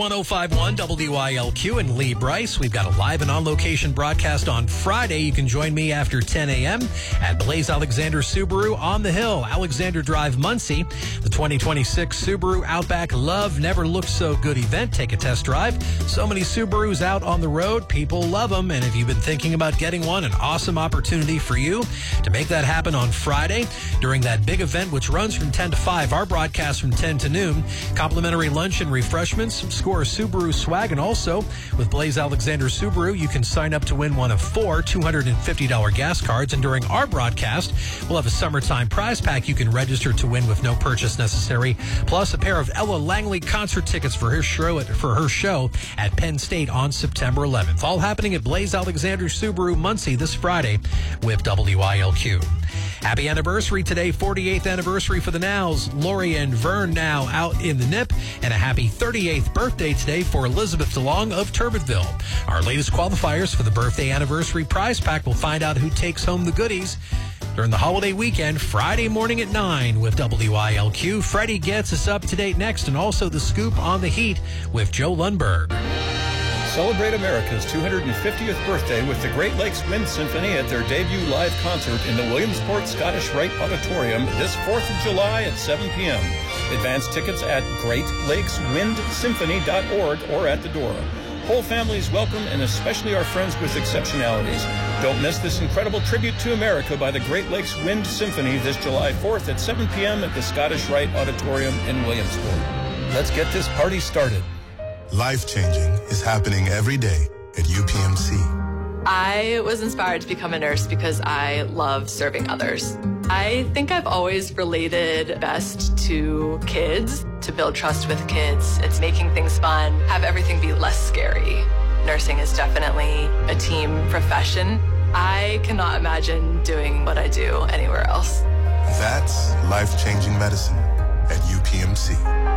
1051 WILQ and Lee Bryce. We've got a live and on-location broadcast on Friday. You can join me after 10 a.m. at Blaze Alexander Subaru on the Hill, Alexander Drive, Muncie. The 2026 Subaru Outback Love Never Looked So Good event. Take a test drive. So many Subarus out on the road. People love them. And if you've been thinking about getting one, an awesome opportunity for you to make that happen on Friday during that big event, which runs from 10 to 5. Our broadcast from 10 to noon. Complimentary lunch and refreshments. Score a Subaru swag, and also with Blaze Alexander Subaru, you can sign up to win one of 4 $250 gas cards. And during our broadcast, we'll have a summertime prize pack you can register to win with no purchase necessary, plus a pair of Ella Langley concert tickets for her show at Penn State on September 11th. All happening at Blaze Alexander Subaru Muncie this Friday with WILQ. Happy anniversary today, 48th anniversary for the Nows. Lori and Vern now out in the nip, and a happy 38th birthday today for Elizabeth DeLong of Turbitville. Our latest qualifiers for the birthday anniversary prize pack will find out who takes home the goodies during the holiday weekend, Friday morning at 9 with WILQ. Freddie gets us up to date next, and also the scoop on the Heat with Joe Lundberg. Celebrate America's 250th birthday with the Great Lakes Wind Symphony at their debut live concert in the Williamsport Scottish Rite Auditorium this 4th of July at 7 p.m. Advance tickets at greatlakeswindsymphony.org or at the door. Whole families welcome, and especially our friends with exceptionalities. Don't miss this incredible tribute to America by the Great Lakes Wind Symphony this July 4th at 7 p.m. at the Scottish Rite Auditorium in Williamsport. Let's get this party started. Life-changing is happening every day at UPMC. I was inspired to become a nurse because I love serving others. I think I've always related best to kids, to build trust with kids. It's making things fun, have everything be less scary. Nursing is definitely a team profession. I cannot imagine doing what I do anywhere else. That's life-changing medicine at UPMC.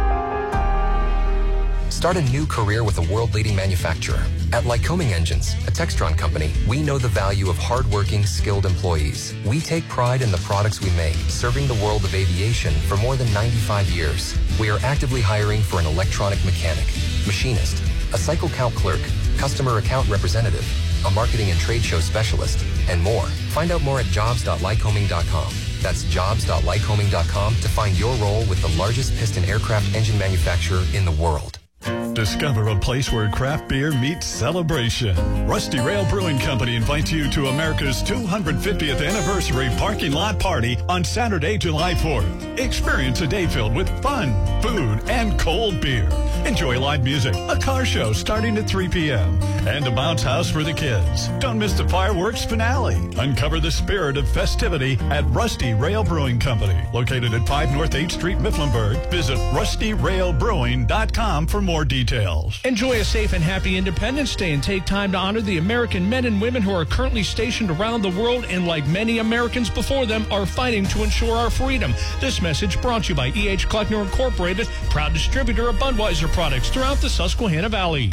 Start a new career with a world-leading manufacturer. At Lycoming Engines, a Textron company, we know the value of hardworking, skilled employees. We take pride in the products we make, serving the world of aviation for more than 95 years. We are actively hiring for an electronic mechanic, machinist, a cycle count clerk, customer account representative, a marketing and trade show specialist, and more. Find out more at jobs.lycoming.com. That's jobs.lycoming.com to find your role with the largest piston aircraft engine manufacturer in the world. Discover a place where craft beer meets celebration. Rusty Rail Brewing Company invites you to America's 250th anniversary parking lot party on Saturday, July 4th. Experience a day filled with fun, food, and cold beer. Enjoy live music, a car show starting at 3 p.m., and a bounce house for the kids. Don't miss the fireworks finale. Uncover the spirit of festivity at Rusty Rail Brewing Company, located at 5 North 8th Street, Mifflinburg. Visit rustyrailbrewing.com for more details. Enjoy a safe and happy Independence Day and take time to honor the American men and women who are currently stationed around the world and, like many Americans before them, are fighting to ensure our freedom. This message brought to you by E.H. Kleckner Incorporated, proud distributor of Budweiser products throughout the Susquehanna Valley.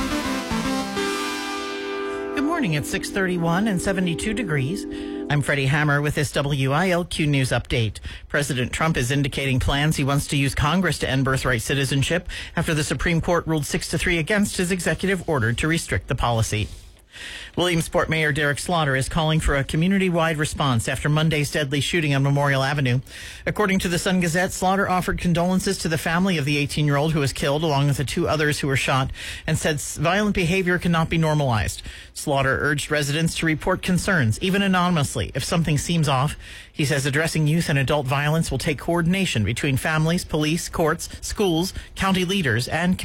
Good morning. It's 6:31 and 72 degrees. I'm Freddie Hammer with this WILQ News Update. President Trump is indicating plans he wants to use Congress to end birthright citizenship after the Supreme Court ruled 6-3 against his executive order to restrict the policy. Williamsport Mayor Derek Slaughter is calling for a community-wide response after Monday's deadly shooting on Memorial Avenue. According to the Sun Gazette, Slaughter offered condolences to the family of the 18-year-old who was killed, along with the 2 others who were shot, and said violent behavior cannot be normalized. Slaughter urged residents to report concerns, even anonymously, if something seems off. He says addressing youth and adult violence will take coordination between families, police, courts, schools, county leaders, and